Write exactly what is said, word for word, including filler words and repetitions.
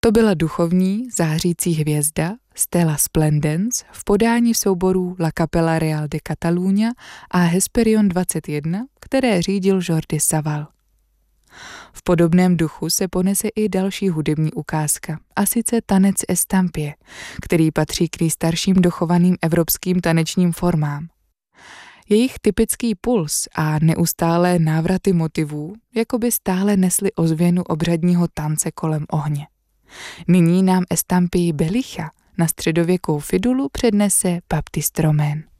To byla duchovní zářící hvězda Stella Splendens v podání v souborů La Capella Real de Catalunya a Hesperion dvacet jedna, které řídil Jordi Savall. V podobném duchu se ponese i další hudební ukázka, a sice tanec estampie, který patří k nejstarším dochovaným evropským tanečním formám. Jejich typický puls a neustálé návraty motivů jakoby stále nesly ozvěnu obřadního tance kolem ohně. Nyní nám estampii Belicha na středověkou fidulu přednese Baptiste Romain.